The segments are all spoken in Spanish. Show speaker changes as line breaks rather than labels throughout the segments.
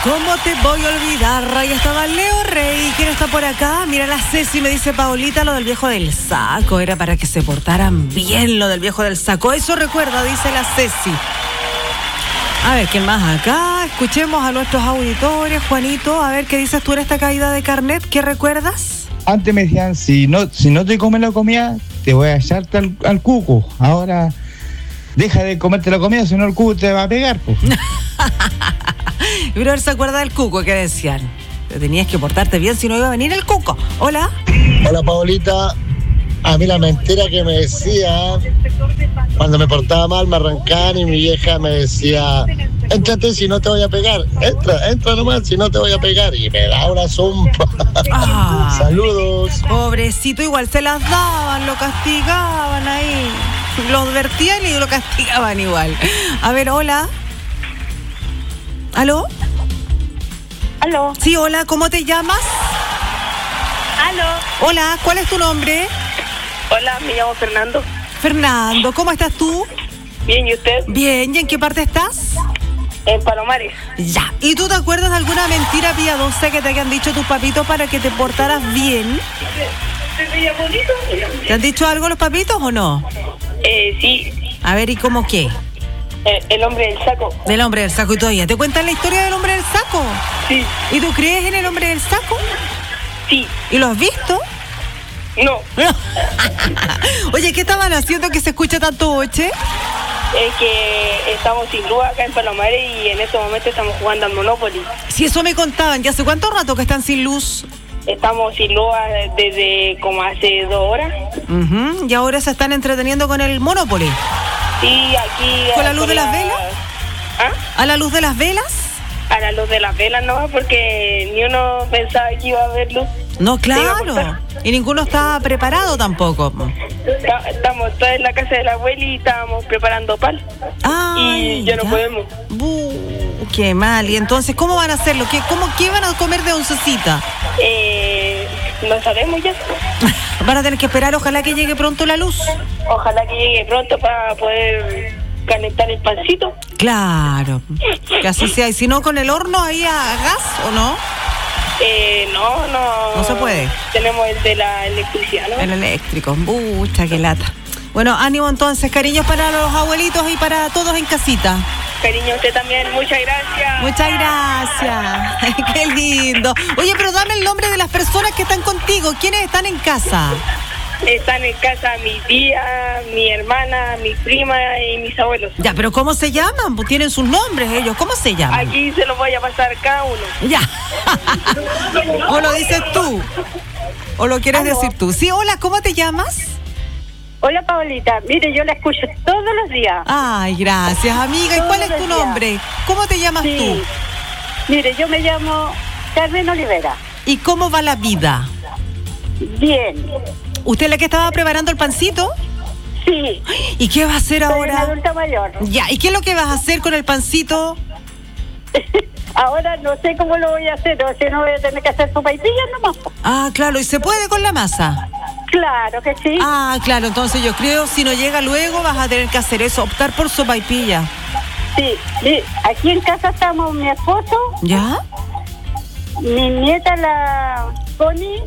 ¿Cómo te voy a olvidar? Ahí estaba Leo Rey. ¿Quién está por acá? Mira, la Ceci me dice, Paulita, lo del viejo del saco. Era para que se portaran bien lo del viejo del saco. Eso recuerda, dice la Ceci. A ver, ¿quién más acá? Escuchemos a nuestros auditores. Juanito, a ver, ¿qué dices tú en esta caída de carnet? ¿Qué recuerdas?
Antes me decían, si no te comes la comida, te voy a echarte al cuco. Ahora, deja de comerte la comida, si no el cuco te va a pegar, pues.
Pero él se acuerda del cuco que decían. Te tenías que portarte bien, si no iba a venir el cuco. Hola.
Hola, Paulita. A mí la mentira que me decía, cuando me portaba mal, me arrancaban y mi vieja me decía, éntrate si no te voy a pegar. Entra nomás si no te voy a pegar. Y me da una zumba. Saludos.
Pobrecito, igual se las daban, lo castigaban ahí. Lo advertían y lo castigaban igual. A ver, hola. ¿Aló?
¿Aló?
Sí, hola, ¿cómo te llamas?
¿Aló?
Hola, ¿cuál es tu nombre?
Hola, me llamo Fernando.
Fernando, ¿cómo estás tú?
Bien, ¿y usted?
Bien, ¿y en qué parte estás?
En Palomares.
Ya. ¿Y tú te acuerdas de alguna mentira piadosa que te hayan dicho tus papitos para que te portaras bien? ¿Te han dicho algo los papitos o no?
Sí.
A ver, ¿y cómo qué?
El hombre del saco.
Del hombre del saco. ¿Y todavía te cuentan la historia del hombre del saco?
Sí.
¿Y tú crees en el hombre del saco?
Sí.
¿Y lo has visto?
No.
Oye, ¿qué estaban haciendo que se escucha tanto boche?
Es que estamos sin luz acá en Palomares y en este momento estamos jugando al Monopoly.
Si eso me contaban, ¿ya hace cuánto rato que están sin luz?
Estamos sin luz desde como hace 2 horas.
Y ahora se están entreteniendo con el Monopoly.
Sí, aquí...
¿Con la luz de las velas?
¿Ah?
¿A la luz de las velas?
A la luz de las velas no, porque ni uno pensaba que iba a haber luz.
No, claro. Y ninguno estaba preparado tampoco.
Estamos todos en la casa de la abuela y estábamos preparando pan. Y ya no podemos.
Qué mal. ¿Y entonces cómo van a hacerlo? ¿Qué van a comer de oncecita?
No sabemos ya.
Van a tener que esperar, ojalá que llegue pronto la luz.
Ojalá que llegue pronto para poder calentar el pancito.
Claro, que así sea. Y si no, con el horno ahí a gas, ¿o no?
No.
No se puede.
Tenemos el de la electricidad, ¿no?
El eléctrico. Pucha, qué lata. Bueno, ánimo entonces, cariños para los abuelitos y para todos en casita.
Cariño, usted también, muchas gracias.
Muchas gracias. Qué lindo. Oye, pero dame el nombre de las personas que están contigo. ¿Quiénes están en casa?
Están en casa mi tía, mi hermana, mi prima y mis abuelos.
Ya, pero ¿cómo se llaman? Pues tienen sus nombres ellos. ¿Cómo se llaman?
Aquí se los voy a pasar cada uno.
Ya. ¿O lo dices tú? ¿O lo quieres decir tú? Sí, hola, ¿cómo te llamas?
Hola, Paulita. Mire, yo la escucho todos los días.
Ay, gracias, amiga. ¿Y cuál es tu nombre? ¿Cómo te llamas tú?
Mire, yo me llamo Carmen Olivera.
¿Y cómo va la vida?
Bien.
¿Usted es la que estaba preparando el pancito?
Sí.
¿Y qué va a hacer
Soy
ahora?
una adulta mayor.
Ya, ¿y qué es lo que vas a hacer con el pancito?
Ahora no sé cómo lo voy a hacer, o si no voy a tener que hacer sopaipillas nomás.
Ah, claro, ¿y se puede con la masa?
Claro que sí.
Ah, claro, entonces yo creo, si no llega luego, vas a tener que hacer eso, optar por sopaipilla.
Sí, aquí en casa estamos mi esposo.
¿Ya?
Mi nieta, la Connie,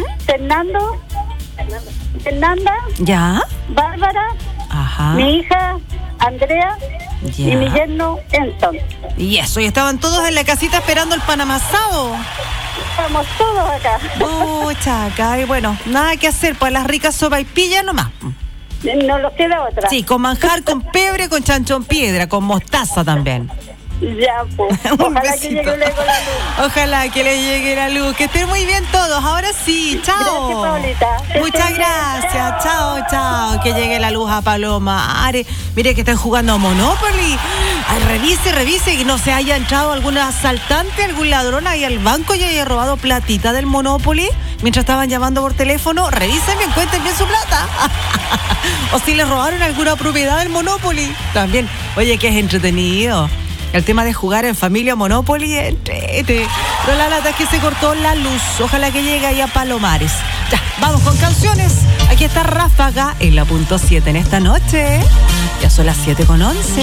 Fernanda,
¿ya?
Bárbara,
Ajá.
mi hija, Andrea,
Ya.
y mi yerno, Enson.
Y eso, y estaban todos en la casita esperando el pan amasado.
Estamos todos acá.
Chaca, y bueno, nada que hacer, pues las ricas sopaipillas nomás.
No nos queda otra.
Sí, con manjar, con pebre, con chanchón piedra, con mostaza también.
Ya, pues.
Un
Ojalá
besito.
que llegue luego la luz.
Ojalá que le llegue la luz. Que estén muy bien todos. Ahora sí, chao.
Gracias, Paulita.
Muchas gracias. Chao. Que llegue la luz a Palomares. Mire que están jugando a Monopoly. Ay, revise que no se haya entrado algún asaltante, algún ladrón ahí al banco y haya robado platita del Monopoly mientras estaban llamando por teléfono. Revisen bien, cuenten bien su plata. O si les robaron alguna propiedad del Monopoly. También, oye, que es entretenido. El tema de jugar en familia Monopoly, pero la lata es que se cortó la luz. Ojalá que llegue ahí a Palomares. Ya, vamos con canciones. Aquí está Ráfaga en la .7 en esta noche. Ya son las 7:11.